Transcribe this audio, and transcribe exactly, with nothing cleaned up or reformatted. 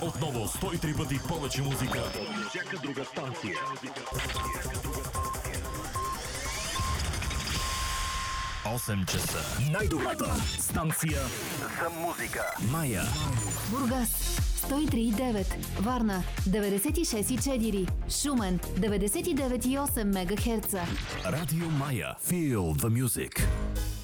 Отново сто и три пъти повече музика от всяка друга станция. осем часа. Най-добрата станция за музика. Мая. Бургас сто и три и девет, Варна деветдесет и шест и четири, Шумен деветдесет и девет и осем мегахерца. Радио Мая. Feel the music.